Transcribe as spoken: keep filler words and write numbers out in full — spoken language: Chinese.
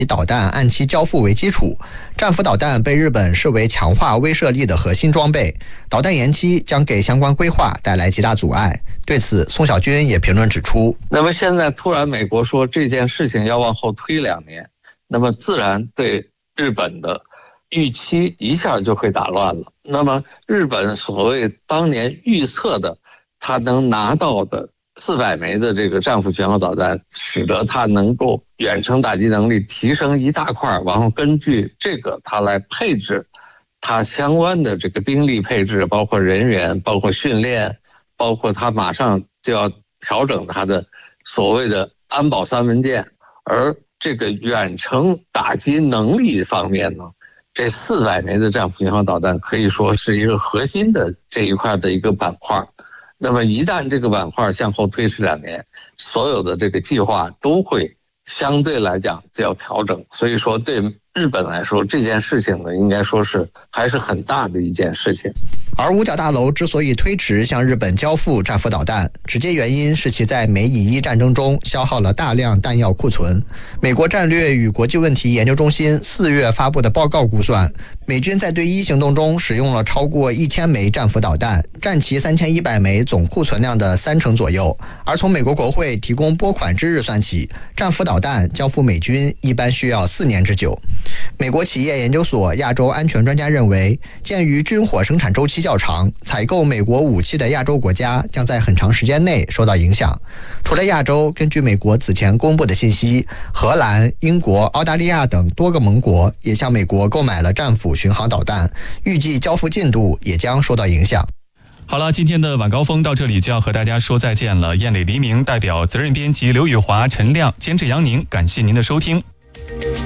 导弹按期交付为基础，战斧导弹被日本视为强化威慑力的核心装备，导弹延期将给相关规划带来极大阻碍。对此，宋小军也评论指出， 那么现在突然美国说这件事情要往后推两年，那么自然对日本的预期一下就会打乱了。那么日本所谓当年预测的他能拿到的四百枚的这个战斧巡航导弹，使得它能够远程打击能力提升一大块，然后根据这个它来配置它相关的这个兵力配置，包括人员，包括训练，包括它马上就要调整它的所谓的安保三文件。而这个远程打击能力方面呢，这四百枚的战斧巡航导弹可以说是一个核心的这一块的一个板块。那么一旦这个板块向后推迟两年，所有的这个计划都会相对来讲就要调整。所以说对日本来说，这件事情呢，应该说是还是很大的一件事情。 而五角大楼之所以推迟向日本交付战斧导弹，直接原因是其在美以伊战争中消耗了大量弹药库存。美国战略与国际问题研究中心四月发布的报告估算，美军在对伊行动中使用了超过一千枚战斧导弹，占其三千一百枚总库存量的三成左右。而从美国国会提供拨款之日算起，战斧导弹交付美军一般需要四年之久。美国企业研究所亚洲安全专家认为，鉴于军火生产周期较长，采购美国武器的亚洲国家将在很长时间内受到影响。除了亚洲，根据美国此前公布的信息，荷兰、英国、澳大利亚等多个盟国也向美国购买了战斧巡航导弹，预计交付进度也将受到影响。 好了，今天的晚高峰到这里就要和大家说再见了。燕磊黎明代表责任编辑刘宇华、陈亮，监制杨宁，感谢您的收听。